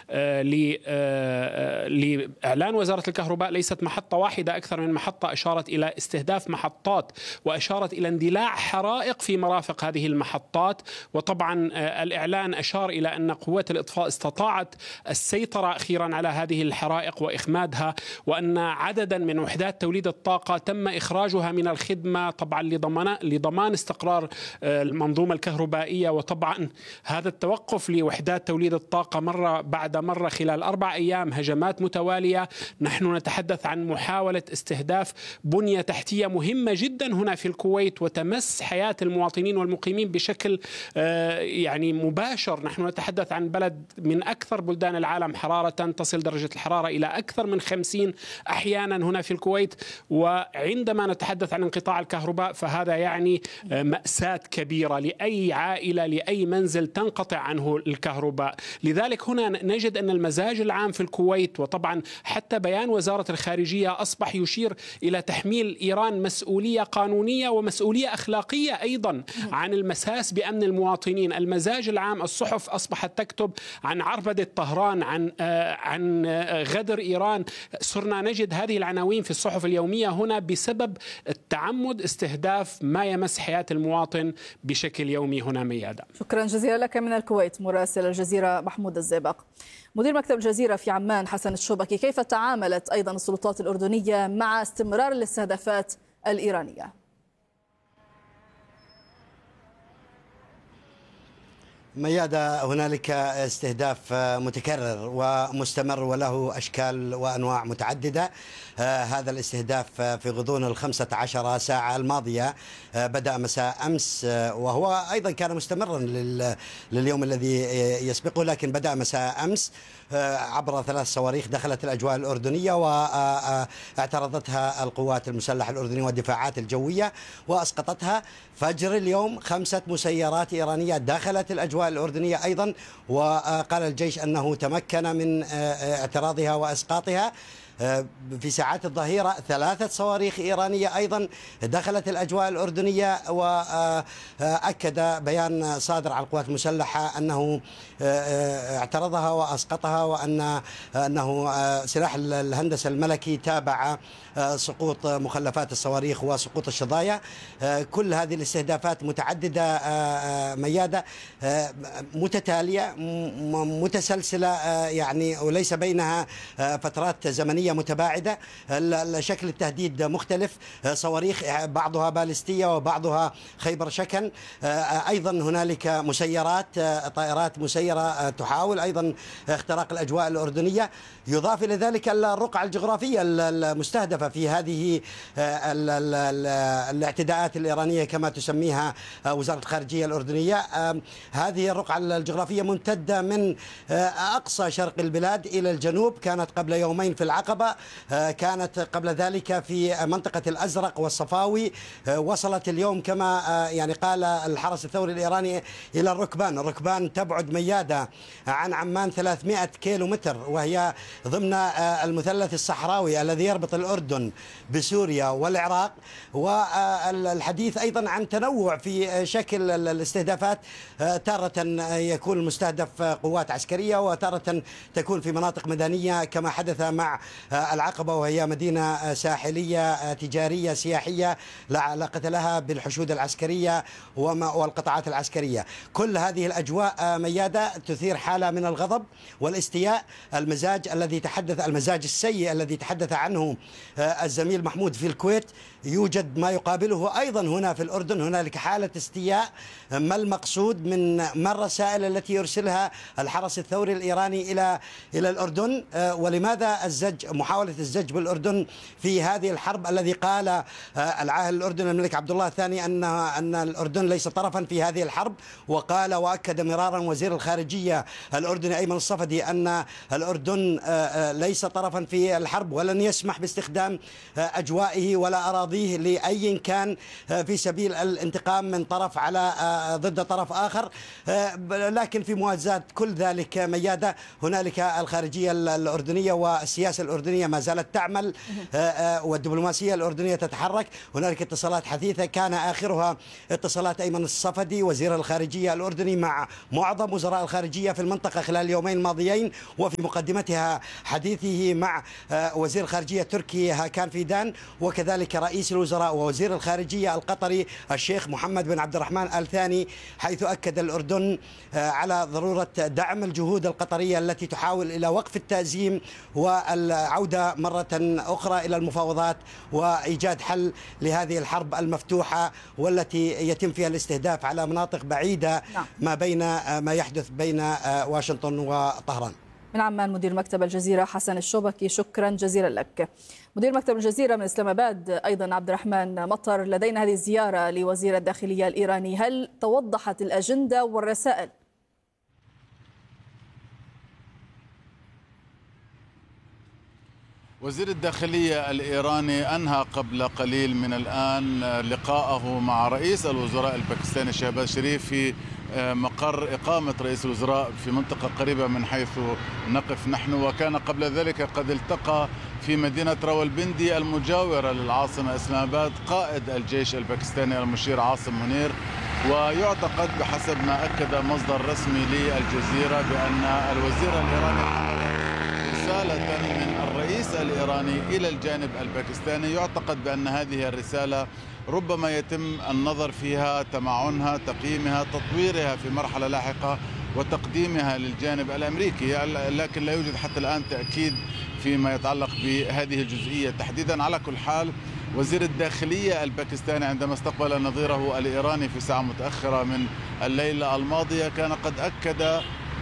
لإعلان وزارة الكهرباء ليست محطة واحدة، أكثر من محطة، أشارت إلى استهداف محطات وأشارت إلى اندلاع حرائق في مرافق هذه المحطات. وطبعا الإعلان أشار إلى أن قوات الإطفاء استطاعت السيطرة أخيرا على هذه الحرائق وإخمادها، وأن عددا من وحدات توليد الطاقة تم إخراجها من الخدمة طبعا لضمان استقرار المنظومة الكهربائية. وطبعا هذا التوقف لوحدات توليد الطاقة مرة بعد مرة خلال 4 أيام هجمات متوالية. نحن نتحدث عن محاولة استهداف بنية تحتية مهمة جدا هنا في الكويت وتمس حياة المواطنين والمقيمين بشكل يعني مباشر. نحن نتحدث عن بلد من أكثر بلدان العالم حرارة، تصل درجة الحرارة إلى أكثر من 50 أحيانا هنا في الكويت. وعندما نتحدث عن انقطاع الكهرباء فهذا يعني مأساة كبيرة لأي عائلة، لأي منزل تنقطع عنه الكهرباء. لذلك هنا نجد أن المزاج العام في الكويت، وطبعا حتى بيان وزارة الخارجية أصبح يشير إلى تحميل إيران مسؤولية قانونية ومسؤولية أخلاقية أيضا عن المساس بأمن المواطنين. المزاج العام، الصحف أصبحت تكتب عن عربدة طهران، عن غدر إيران. صرنا نجد هذه العناوين في الصحف اليومية هنا بسبب التعمد استهداف ما يمس حياة المواطن بشكل يومي هنا. ميادة، شكرا جزيلا لك من الكويت مراسل الجزيرة محمود الزئبق. مدير مكتب الجزيرة في عمان حسن الشوبكي، كيف تعاملت أيضا السلطات الأردنية مع استمرار الاستهدافات الإيرانية؟ ميادة، هنالك استهداف متكرر ومستمر وله أشكال وأنواع متعددة. هذا الاستهداف في غضون 15 ساعة الماضية بدأ مساء أمس، وهو أيضا كان مستمرا لليوم الذي يسبقه، لكن بدأ مساء أمس عبر 3 صواريخ دخلت الأجواء الأردنية واعترضتها القوات المسلحة الأردنية والدفاعات الجوية وأسقطتها. فجر اليوم 5 مسيرات إيرانية دخلت الأجواء الأردنية أيضا، وقال الجيش أنه تمكن من اعتراضها وإسقاطها. في ساعات الظهيرة 3 صواريخ إيرانية أيضا دخلت الأجواء الأردنية، وأكد بيان صادر عن القوات المسلحة أنه اعترضها وأسقطها، وأنه سلاح الهندسة الملكي تابع سقوط مخلفات الصواريخ وسقوط الشظايا. كل هذه الاستهدافات متعددة ميادة، متتالية متسلسلة، يعني وليس بينها فترات زمنية متباعدة. شكل التهديد مختلف، صواريخ بعضها بالستية وبعضها خيبر شكن. أيضا هنالك مسيرات، طائرات مسيرة تحاول أيضا اختراق الأجواء الأردنية. يضاف إلى ذلك الرقعة الجغرافية المستهدفة في هذه الاعتداءات الإيرانية كما تسميها وزارة الخارجية الأردنية. هذه الرقعة الجغرافية ممتدة من أقصى شرق البلاد إلى الجنوب. كانت قبل يومين في العقبة، كانت قبل ذلك في منطقة الأزرق والصفاوي، وصلت اليوم كما يعني قال الحرس الثوري الإيراني إلى الركبان. الركبان تبعد ميادة عن عمان 300 كيلومتر، وهي ضمن المثلث الصحراوي الذي يربط الأردن بسوريا والعراق. والحديث أيضا عن تنوع في شكل الاستهدافات، تارة يكون المستهدف قوات عسكرية وتارة تكون في مناطق مدنية كما حدث مع العقبة، وهي مدينة ساحلية تجارية سياحية لا علاقة لها بالحشود العسكرية والقطاعات العسكرية. كل هذه الأجواء ميادة تثير حالة من الغضب والاستياء. المزاج السيء الذي تحدث عنه الزميل محمود في الكويت يوجد ما يقابله أيضا هنا في الأردن. هنالك حالة استياء. ما المقصود ما الرسائل التي يرسلها الحرس الثوري الإيراني إلى الأردن؟ ولماذا الزج محاولة الزج بالأردن في هذه الحرب، الذي قال العاهل الأردني الملك عبد الله الثاني أن الأردن ليس طرفا في هذه الحرب، وقال وأكد مرارا وزير الخارجية الأردني أيمن الصفدي أن الأردن ليس طرفا في الحرب ولن يسمح باستخدام أجوائه ولا أراضيه لأي كان في سبيل الانتقام من طرف على ضد طرف آخر. لكن في موازاة كل ذلك ميادة، هنالك الخارجية الأردنية والسياسة الأردنية ما زالت تعمل، والدبلوماسية الأردنية تتحرك. هنالك اتصالات حثيثة كان آخرها اتصالات أيمن الصفدي وزير الخارجية الأردني مع معظم وزراء الخارجية في المنطقة خلال اليومين الماضيين، وفي مقدمتها حديثه مع وزير الخارجية التركي هاكان فيدان، وكذلك رئيس الوزراء ووزير الخارجية القطري الشيخ محمد بن عبد الرحمن آل ثاني، حيث أكد الأردن على ضرورة دعم الجهود القطرية التي تحاول إلى وقف التأزيم والعودة مرة أخرى إلى المفاوضات وإيجاد حل لهذه الحرب المفتوحة والتي يتم فيها الاستهداف على مناطق بعيدة ما يحدث بين واشنطن وطهران. من عمان مدير مكتب الجزيرة حسن الشوبكي، شكرا جزيلا لك. مدير مكتب الجزيرة من إسلام آباد أيضا عبد الرحمن مطر، لدينا هذه الزيارة لوزير الداخلية الإيراني، هل توضحت الأجندة والرسائل؟ وزير الداخلية الإيراني أنهى قبل قليل من الآن لقاءه مع رئيس الوزراء الباكستاني شهباز شريف في مقر إقامة رئيس الوزراء في منطقة قريبة من حيث نقف نحن، وكان قبل ذلك قد التقى في مدينة راولبندي المجاورة للعاصمة إسلام آباد قائد الجيش الباكستاني المشير عاصم منير. ويعتقد بحسب ما أكد مصدر رسمي للجزيرة بأن الوزير الإيراني رسالة من الرئيس الإيراني إلى الجانب الباكستاني، يعتقد بأن هذه الرسالة ربما يتم النظر فيها، تمعنها، تقييمها، تطويرها في مرحلة لاحقة وتقديمها للجانب الأمريكي، لكن لا يوجد حتى الآن تأكيد فيما يتعلق بهذه الجزئية تحديدا. على كل حال وزير الداخلية الباكستاني عندما استقبل نظيره الإيراني في ساعة متأخرة من الليلة الماضية كان قد أكد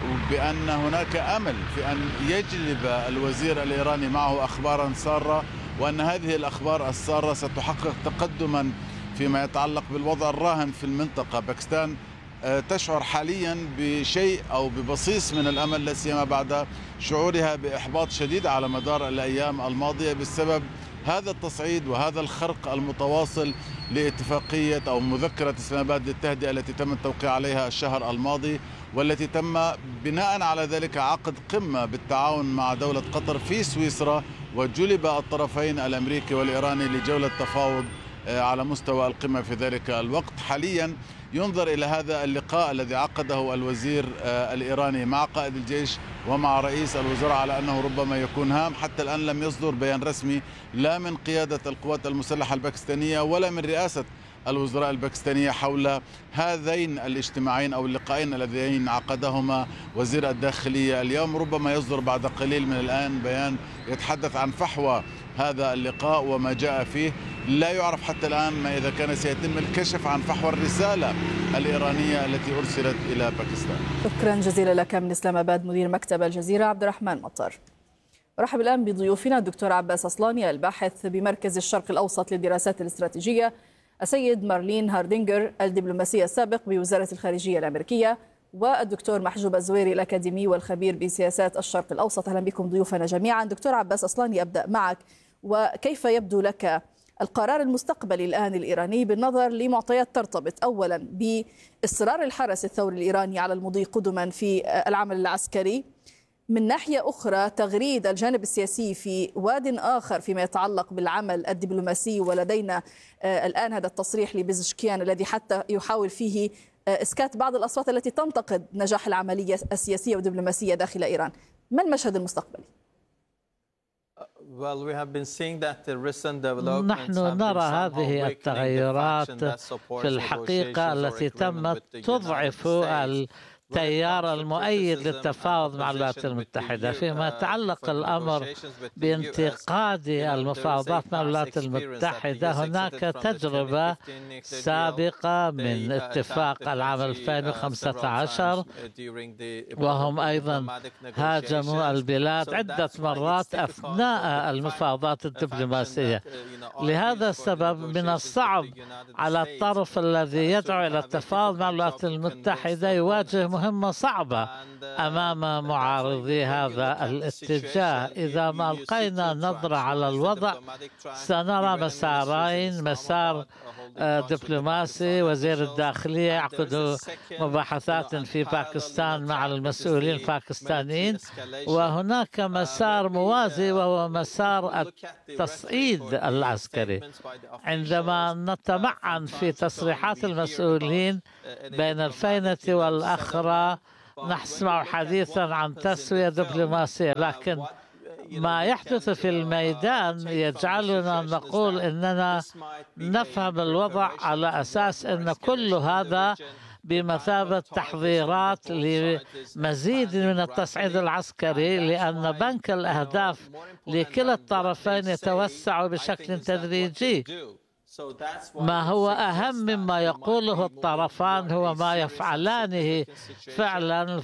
بأن هناك أمل في أن يجلب الوزير الإيراني معه أخبارا سارة، وأن هذه الأخبار السارة ستحقق تقدما فيما يتعلق بالوضع الراهن في المنطقة. باكستان تشعر حاليا بشيء أو ببصيص من الأمل، لا سيما بعد شعورها بإحباط شديد على مدار الأيام الماضية بسبب هذا التصعيد وهذا الخرق المتواصل لاتفاقية أو مذكرة إسلام آباد للتهدئة التي تم التوقيع عليها الشهر الماضي، والتي تم بناء على ذلك عقد قمة بالتعاون مع دولة قطر في سويسرا، وجلب الطرفين الأمريكي والإيراني لجولة تفاوض على مستوى القمة في ذلك الوقت. حاليا ينظر إلى هذا اللقاء الذي عقده الوزير الإيراني مع قائد الجيش ومع رئيس الوزراء على أنه ربما يكون هام. حتى الآن لم يصدر بيان رسمي لا من قيادة القوات المسلحة الباكستانية ولا من رئاسة الوزراء الباكستانية حول هذين الاجتماعين أو اللقاءين اللذين عقدهما وزير الداخلية اليوم. ربما يصدر بعد قليل من الآن بيان يتحدث عن فحوى هذا اللقاء وما جاء فيه. لا يعرف حتى الآن ما إذا كان سيتم الكشف عن فحوى الرسالة الإيرانية التي أرسلت إلى باكستان. شكرا جزيلا لك من إسلام آباد مدير مكتب الجزيرة عبد الرحمن مطر. أرحب الآن بضيوفنا الدكتور عباس أصلاني الباحث بمركز الشرق الأوسط للدراسات الاستراتيجية، السيد مارلين هاردينجر الدبلوماسي السابق بوزارة الخارجية الأمريكية، والدكتور محجوب الزويري الأكاديمي والخبير بسياسات الشرق الأوسط. أهلا بكم ضيوفنا جميعا. دكتور عباس أصلاني، أبدأ معك، وكيف يبدو لك القرار المستقبلي الآن الإيراني بالنظر لمعطيات ترتبط أولا بإصرار الحرس الثوري الإيراني على المضي قدما في العمل العسكري، من ناحية أخرى تغريد الجانب السياسي في واد آخر فيما يتعلق بالعمل الدبلوماسي، ولدينا الآن هذا التصريح لبزشكيان الذي حتى يحاول فيه إسكات بعض الأصوات التي تنتقد نجاح العملية السياسية والدبلوماسية داخل إيران. ما المشهد المستقبلي؟ نحن نرى هذه التغيرات في الحقيقة التي تمت تضعف التيار المؤيد للتفاوض مع الولايات المتحدة. فيما يتعلق الأمر بانتقاد المفاوضات مع الولايات المتحدة، هناك تجربة سابقة من اتفاق العام 2015، وهم أيضا هاجموا البلاد عدة مرات أثناء المفاوضات الدبلوماسية. لهذا السبب من الصعب على الطرف الذي يدعو إلى التفاوض مع الولايات المتحدة يواجه مهمة صعبة أمام معارضي هذا الاتجاه. إذا ما ألقينا نظرة على الوضع سنرى مسارين: مسار دبلوماسي، وزير الداخلية يعقد مباحثات في باكستان مع المسؤولين الباكستانيين، وهناك مسار موازي وهو مسار التصعيد العسكري. عندما نتمعن في تصريحات المسؤولين بين الفينة والأخرى نسمع حديثا عن تسوية دبلوماسية، لكن ما يحدث في الميدان يجعلنا نقول إننا نفهم الوضع على أساس أن كل هذا بمثابة تحضيرات لمزيد من التصعيد العسكري، لأن بنك الأهداف لكلا الطرفين يتوسع بشكل تدريجي. ما هو أهم مما يقوله الطرفان هو ما يفعلانه فعلا.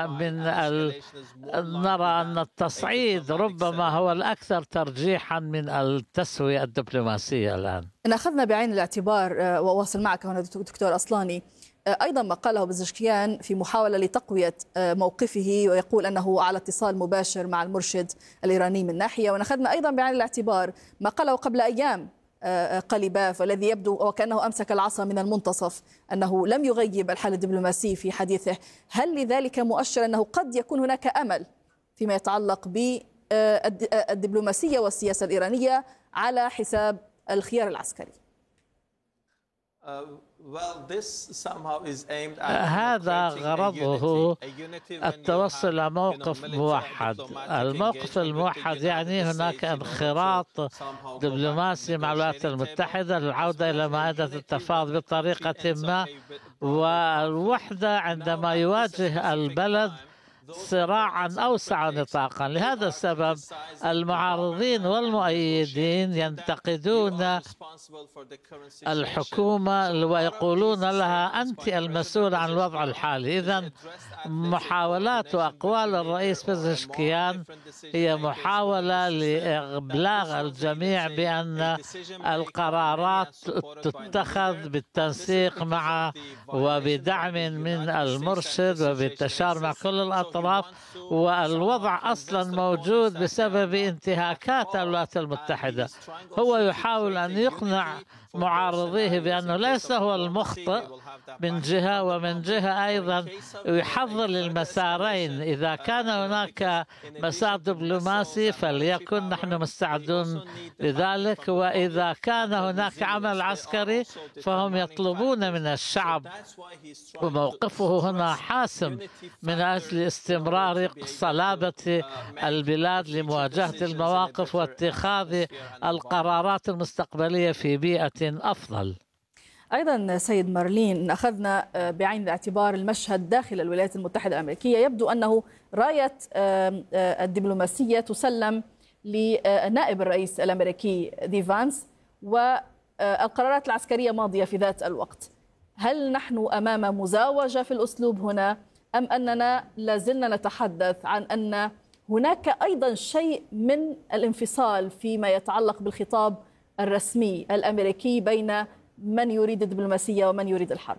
نرى أن التصعيد ربما هو الأكثر ترجيحا من التسوية الدبلوماسية الآن. إن أخذنا بعين الاعتبار، وأواصل معك هنا دكتور أصلاني، أيضا ما قاله بزشكيان في محاولة لتقوية موقفه، ويقول أنه على اتصال مباشر مع المرشد الإيراني من ناحية، ونأخذنا أيضا بعين الاعتبار ما قاله قبل أيام قليباف، والذي يبدو وكأنه أمسك العصا من المنتصف، أنه لم يغيب الحل الدبلوماسي في حديثه. هل لذلك مؤشر أنه قد يكون هناك أمل فيما يتعلق بالدبلوماسية والسياسة الإيرانية على حساب الخيار العسكري؟ هذا غرضه التوصل إلى موقف موحد. الموقف الموحد يعني هناك انخراط دبلوماسي مع الولايات المتحدة للعودة إلى مائدة التفاوض بطريقة ما، والوحدة عندما يواجه البلد صراعا أوسع نطاقا. لهذا السبب المعارضين والمؤيدين ينتقدون الحكومة ويقولون لها أنت المسؤول عن الوضع الحالي. إذن محاولات وأقوال الرئيس بزشكيان هي محاولة لإبلاغ الجميع بأن القرارات تتخذ بالتنسيق مع وبدعم من المرشد وبالتشاور مع كل الأطراف، والوضع أصلا موجود بسبب انتهاكات الولايات المتحدة. هو يحاول أن يقنع معارضيه بأنه ليس هو المخطئ من جهة، ومن جهة أيضا يحضر للمسارين. إذا كان هناك مسار دبلوماسي فليكن نحن مستعدون لذلك، وإذا كان هناك عمل عسكري فهم يطلبون من الشعب، وموقفه هنا حاسم من أجل استمرار صلابة البلاد لمواجهة المواقف واتخاذ القرارات المستقبلية في بيئة أفضل. أيضا سيد مارلين، أخذنا بعين الاعتبار المشهد داخل الولايات المتحدة الأمريكية. يبدو أنه راية الدبلوماسية تسلم لنائب الرئيس الأمريكي دي فانس، والقرارات العسكرية ماضية في ذات الوقت. هل نحن أمام مزاوجة في الأسلوب هنا، أم أننا لازلنا نتحدث عن أن هناك أيضا شيء من الانفصال فيما يتعلق بالخطاب الرسمي الأمريكي بين من يريد الدبلوماسية ومن يريد الحرب؟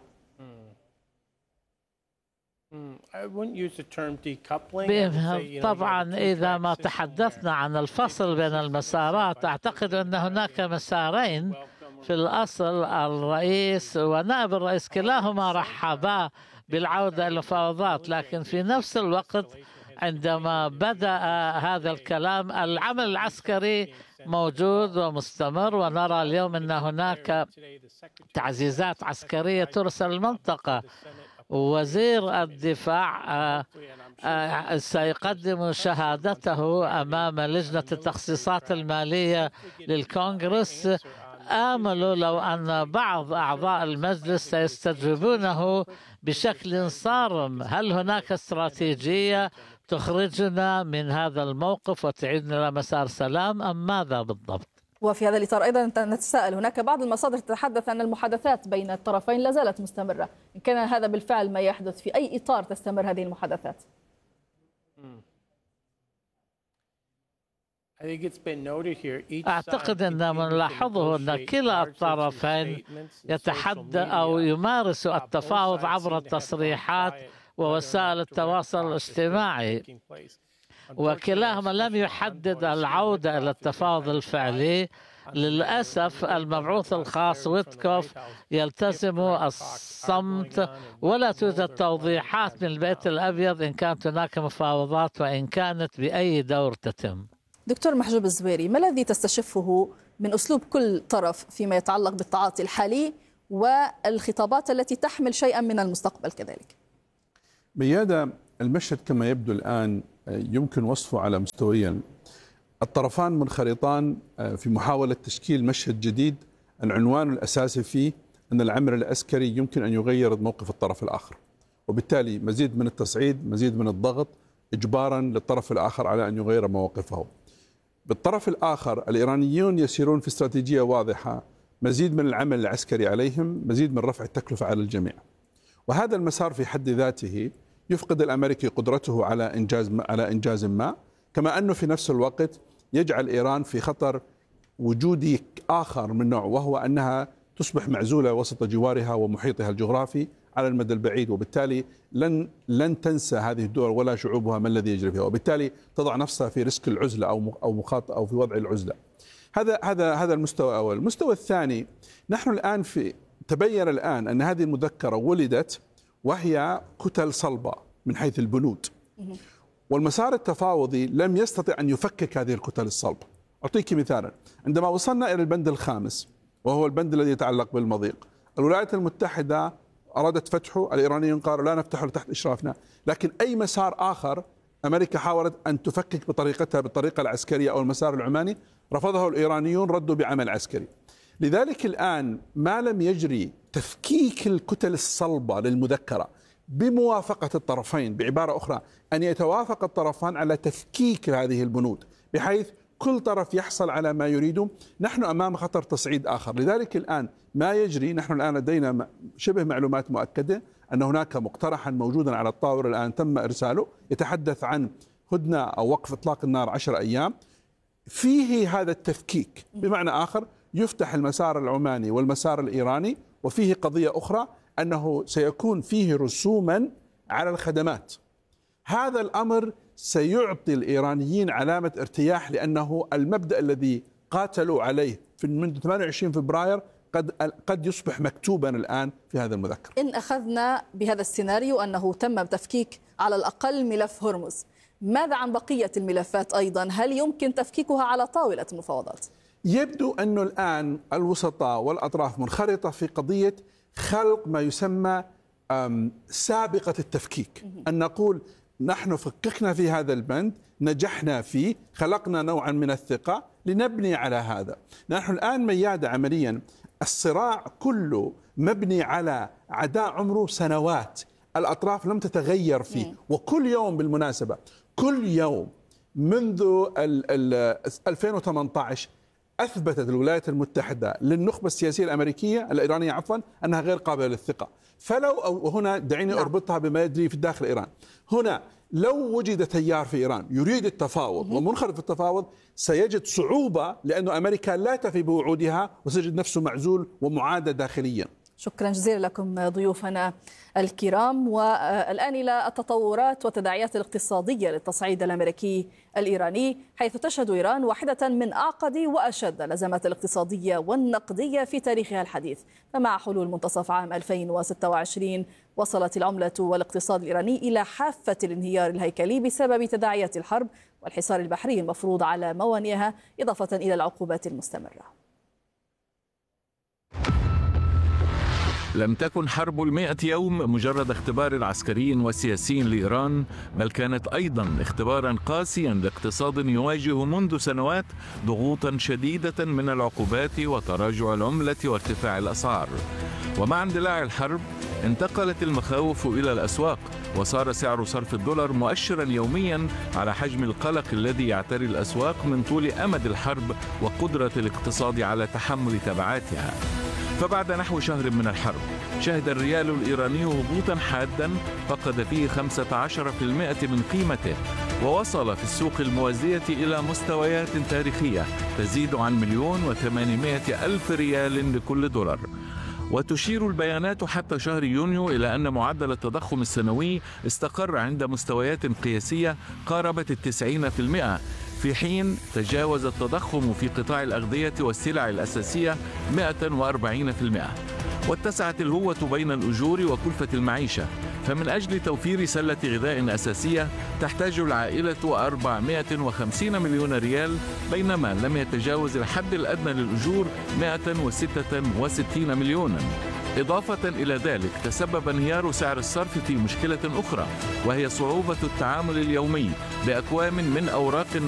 طبعا إذا ما تحدثنا عن الفصل بين المسارات، أعتقد أن هناك مسارين. في الأصل الرئيس ونائب الرئيس كلاهما رحبا بالعودة إلى المفاوضات، لكن في نفس الوقت عندما بدأ هذا الكلام العمل العسكري موجود ومستمر، ونرى اليوم أن هناك تعزيزات عسكرية ترسل المنطقة. وزير الدفاع سيقدم شهادته أمام لجنة التخصيصات المالية للكونغرس. آمل لو أن بعض أعضاء المجلس سيستجيبونه بشكل صارم. هل هناك استراتيجية تخرجنا من هذا الموقف وتعيدنا إلى مسار سلام أم ماذا بالضبط؟ وفي هذا الإطار أيضا نتساءل، هناك بعض المصادر تتحدث أن المحادثات بين الطرفين لا زالت مستمرة، إن كان هذا بالفعل ما يحدث، في أي إطار تستمر هذه المحادثات؟ أعتقد أن من نلاحظه أن كلا الطرفين يتحدث أو يمارس التفاوض عبر التصريحات ووسائل التواصل الاجتماعي، وكلاهما لم يحدد العودة إلى التفاوض الفعلي. للأسف المبعوث الخاص ويتكوف يلتزم الصمت، ولا توجد توضيحات من البيت الأبيض إن كانت هناك مفاوضات وإن كانت بأي دور تتم. دكتور محجوب الزويري، ما الذي تستشفه من أسلوب كل طرف فيما يتعلق بالتعاطي الحالي والخطابات التي تحمل شيئا من المستقبل كذلك؟ ميادة، المشهد كما يبدو الآن يمكن وصفه على مستويين. الطرفان منخرطان في محاولة تشكيل مشهد جديد، العنوان الأساسي فيه أن العمل العسكري يمكن أن يغير موقف الطرف الآخر، وبالتالي مزيد من التصعيد، مزيد من الضغط إجبارا للطرف الآخر على أن يغير مواقفه. بالطرف الآخر الإيرانيون يسيرون في استراتيجية واضحة، مزيد من العمل العسكري عليهم، مزيد من رفع التكلفة على الجميع. وهذا المسار في حد ذاته يفقد الأمريكي قدرته على إنجاز ما، كما أنه في نفس الوقت يجعل إيران في خطر وجودي آخر من نوع، وهو أنها تصبح معزولة وسط جوارها ومحيطها الجغرافي على المدى البعيد، وبالتالي لن تنسى هذه الدول ولا شعوبها ما الذي يجري فيها، وبالتالي تضع نفسها في ريسك العزلة أو في وضع العزلة. هذا المستوى الأول. المستوى الثاني، نحن الآن تبين الآن أن هذه المذكرة ولدت وهي كتل صلبة من حيث البنود، والمسار التفاوضي لم يستطع أن يفكك هذه الكتل الصلبة. أعطيك مثالا، عندما وصلنا إلى البند الخامس وهو البند الذي يتعلق بالمضيق، الولايات المتحدة أرادت فتحه، الإيرانيون قالوا لا نفتحه تحت إشرافنا، لكن أي مسار آخر أمريكا حاولت أن تفكك بطريقتها بالطريقة العسكرية أو المسار العماني، رفضه الإيرانيون، ردوا بعمل عسكري. لذلك الآن ما لم يجري تفكيك الكتل الصلبة للمذكرة بموافقة الطرفين، بعبارة أخرى أن يتوافق الطرفان على تفكيك هذه البنود بحيث كل طرف يحصل على ما يريده، نحن أمام خطر تصعيد آخر. لذلك الآن ما يجري، نحن الآن لدينا شبه معلومات مؤكدة أن هناك مقترحا موجودا على الطاولة الآن تم إرساله، يتحدث عن هدنة أو وقف إطلاق النار 10 أيام فيه هذا التفكيك. بمعنى آخر يفتح المسار العماني والمسار الإيراني، وفيه قضية أخرى أنه سيكون فيه رسوما على الخدمات. هذا الأمر سيعطي الإيرانيين علامة ارتياح، لأنه المبدأ الذي قاتلوا عليه منذ 28 فبراير قد يصبح مكتوبا الآن في هذا المذكر. إن أخذنا بهذا السيناريو أنه تم تفكيك على الأقل ملف هرمز، ماذا عن بقية الملفات أيضا؟ هل يمكن تفكيكها على طاولة المفاوضات؟ يبدو أن الآن الوسطاء والأطراف منخرطة في قضية خلق ما يسمى سابقة التفكيك، أن نقول نحن فككنا في هذا البند، نجحنا فيه، خلقنا نوعا من الثقة لنبني على هذا. نحن الآن ميادة عمليا الصراع كله مبني على عداء عمره سنوات، الأطراف لم تتغير فيه، وكل يوم بالمناسبة كل يوم منذ 2018 أثبتت الولايات المتحدة للنخبة السياسية الأمريكية الإيرانية أنها غير قابلة للثقة. وهنا دعيني أربطها بما يجري في داخل إيران. هنا لو وجد تيار في إيران يريد التفاوض ومنخرط في التفاوض سيجد صعوبة، لأن أمريكا لا تفي بوعودها وسيجد نفسه معزول ومعادى داخليا. شكرا جزيلا لكم ضيوفنا الكرام. والآن إلى التطورات والتداعيات الاقتصادية للتصعيد الأمريكي الإيراني، حيث تشهد إيران واحدة من أعقد وأشد الأزمات الاقتصادية والنقدية في تاريخها الحديث. فمع حلول منتصف عام 2026 وصلت العملة والاقتصاد الإيراني إلى حافة الانهيار الهيكلي بسبب تداعيات الحرب والحصار البحري المفروض على موانئها، إضافة إلى العقوبات المستمرة. لم تكن حرب 100 يوم مجرد اختبار عسكري وسياسي لإيران، بل كانت أيضا اختبارا قاسيا لاقتصاد يواجه منذ سنوات ضغوطا شديدة من العقوبات وتراجع العملة وارتفاع الأسعار. ومع اندلاع الحرب انتقلت المخاوف إلى الأسواق، وصار سعر صرف الدولار مؤشرا يوميا على حجم القلق الذي يعتري الأسواق من طول أمد الحرب وقدرة الاقتصاد على تحمل تبعاتها. فبعد نحو شهر من الحرب شهد الريال الإيراني هبوطا حادا فقد فيه 15% من قيمته، ووصل في السوق الموازية إلى مستويات تاريخية تزيد عن 1,800,000 ريال لكل دولار. وتشير البيانات حتى شهر يونيو إلى أن معدل التضخم السنوي استقر عند مستويات قياسية قاربت 90%، في حين تجاوز التضخم في قطاع الأغذية والسلع الأساسية 140%. واتسعت الهوة بين الأجور وكلفة المعيشة، فمن أجل توفير سلة غذاء أساسية تحتاج العائلة 450 مليون ريال، بينما لم يتجاوز الحد الأدنى للأجور 166 مليونا. إضافة إلى ذلك تسبب انهيار سعر الصرف في مشكلة أخرى، وهي صعوبة التعامل اليومي بأكوام من أوراق